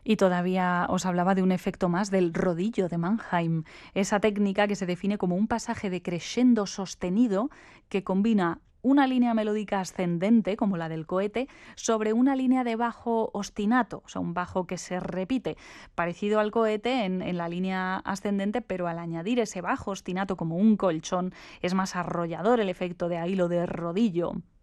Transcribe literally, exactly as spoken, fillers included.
Y todavía os hablaba de un efecto más del rodillo de Mannheim, esa técnica que se define como un pasaje de crescendo sostenido que combina una línea melódica ascendente, como la del cohete, sobre una línea de bajo ostinato, o sea, un bajo que se repite, parecido al cohete en, en la línea ascendente, pero al añadir ese bajo ostinato como un colchón, es más arrollador el efecto de ahilo de rodillo.